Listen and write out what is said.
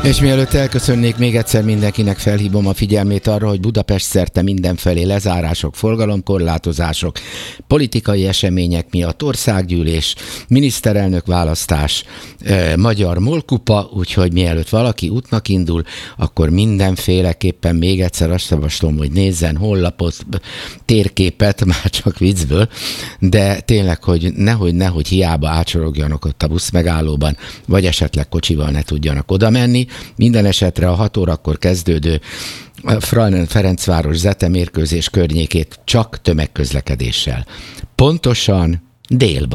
És mielőtt elköszönnék, még egyszer mindenkinek felhívom a figyelmét arra, hogy Budapest szerte mindenfelé lezárások, forgalomkorlátozások, politikai események miatt országgyűlés, miniszterelnök választás, magyar molkupa, úgyhogy mielőtt valaki útnak indul, akkor mindenféleképpen még egyszer azt javaslom, hogy nézzen honlapot, térképet, már csak viccből, de tényleg, hogy nehogy hiába átsorogjanak ott a buszmegállóban, vagy esetleg kocsival ne tudjanak oda menni. Minden esetre a 6 órakor kezdődő Ferencváros Zete mérkőzés környékét csak tömegközlekedéssel. Pontosan délben.